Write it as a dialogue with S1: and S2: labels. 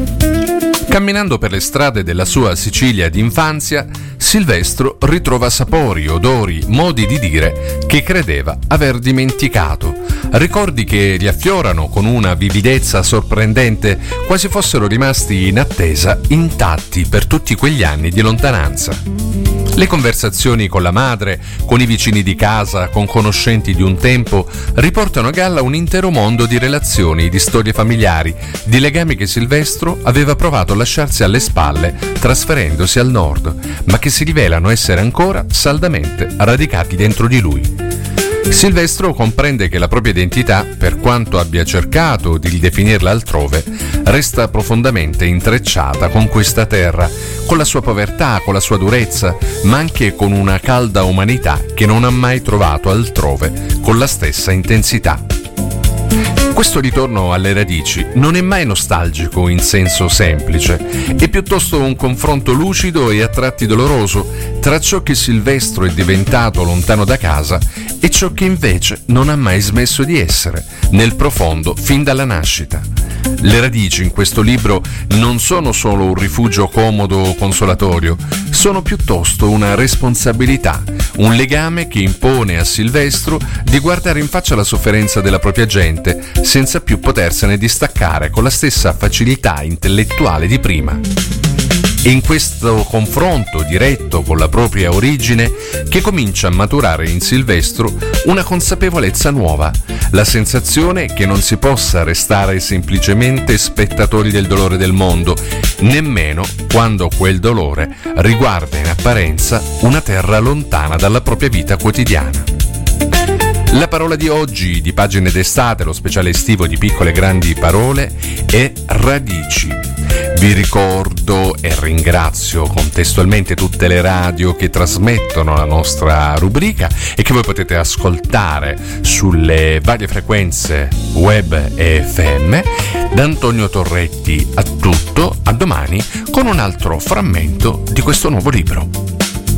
S1: Camminando per le strade della sua Sicilia d'infanzia, Silvestro ritrova sapori, odori, modi di dire che credeva aver dimenticato. Ricordi che gli affiorano con una vividezza sorprendente, quasi fossero rimasti in attesa, intatti per tutti quegli anni di lontananza. Le conversazioni con la madre, con i vicini di casa, con conoscenti di un tempo, riportano a galla un intero mondo di relazioni, di storie familiari, di legami che Silvestro aveva provato a lasciarsi alle spalle trasferendosi al nord, ma che si rivelano essere ancora saldamente radicati dentro di lui. Silvestro comprende che la propria identità, per quanto abbia cercato di ridefinirla altrove, resta profondamente intrecciata con questa terra, con la sua povertà, con la sua durezza, ma anche con una calda umanità che non ha mai trovato altrove con la stessa intensità. Questo ritorno alle radici non è mai nostalgico in senso semplice, è piuttosto un confronto lucido e a tratti doloroso tra ciò che Silvestro è diventato lontano da casa e ciò che invece non ha mai smesso di essere, nel profondo fin dalla nascita. Le radici in questo libro non sono solo un rifugio comodo o consolatorio, sono piuttosto una responsabilità, un legame che impone a Silvestro di guardare in faccia la sofferenza della propria gente senza più potersene distaccare con la stessa facilità intellettuale di prima. È in questo confronto diretto con la propria origine che comincia a maturare in Silvestro una consapevolezza nuova, la sensazione che non si possa restare semplicemente spettatori del dolore del mondo, nemmeno quando quel dolore riguarda in apparenza una terra lontana dalla propria vita quotidiana. La parola di oggi di Pagine d'estate, lo speciale estivo di Piccole Grandi Parole, è radici. Vi ricordo e ringrazio contestualmente tutte le radio che trasmettono la nostra rubrica e che voi potete ascoltare sulle varie frequenze web e FM. Da Antonio Torretti a tutto, a domani con un altro frammento di questo nuovo libro.